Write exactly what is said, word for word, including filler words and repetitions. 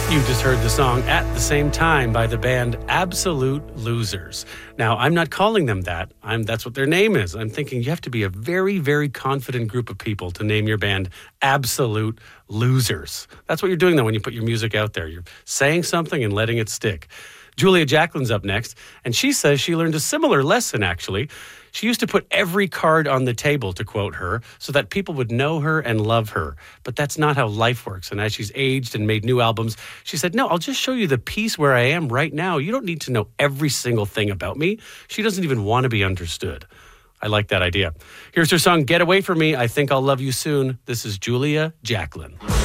You just heard the song At the Same Time by the band Absolute Losers. Now, I'm not calling them that. I'm that's what their name is. I'm thinking you have to be a very, very confident group of people to name your band Absolute Losers. That's what you're doing, though, when you put your music out there. You're saying something and letting it stick. Julia Jacquelin's up next, and she says she learned a similar lesson, actually. She used to put every card on the table, to quote her, so that people would know her and love her. But that's not how life works. And as she's aged and made new albums, she said, no, I'll just show you the piece where I am right now. You don't need to know every single thing about me. She doesn't even want to be understood. I like that idea. Here's her song, Get Away From Me. I Think I'll Love You Soon. This is Julia Jacquelin.